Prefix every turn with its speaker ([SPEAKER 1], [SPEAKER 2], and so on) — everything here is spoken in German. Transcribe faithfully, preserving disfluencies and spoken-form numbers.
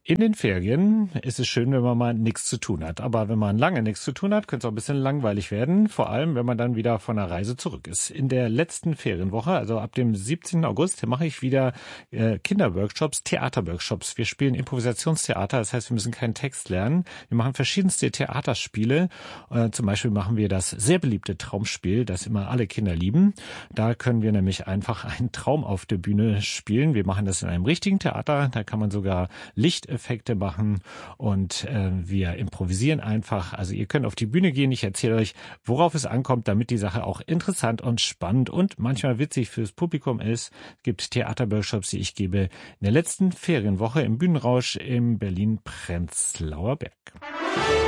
[SPEAKER 1] In den Ferien ist es schön, wenn man mal nichts zu tun hat. Aber wenn man lange nichts zu tun hat, könnte es auch ein bisschen langweilig werden. Vor allem, wenn man dann wieder von der Reise zurück ist. In der letzten Ferienwoche, also ab dem siebzehnten August, mache ich wieder äh, Kinderworkshops, Theaterworkshops. Wir spielen Improvisationstheater, das heißt, wir müssen keinen Text lernen. Wir machen verschiedenste Theaterspiele. Äh, zum Beispiel machen wir das sehr beliebte Traumspiel, das immer alle Kinder lieben. Da können wir nämlich einfach einen Traum auf der Bühne spielen. Wir machen das in einem richtigen Theater. Da kann man sogar Lichteffekte machen und äh, wir improvisieren einfach. Also ihr könnt auf die Bühne gehen. Ich erzähle euch, worauf es ankommt, damit die Sache auch interessant und spannend und manchmal witzig fürs Publikum ist. Es gibt Theaterworkshops, die ich gebe in der letzten Ferienwoche im Bühnenrausch im Berlin-Prenzlauer Berg.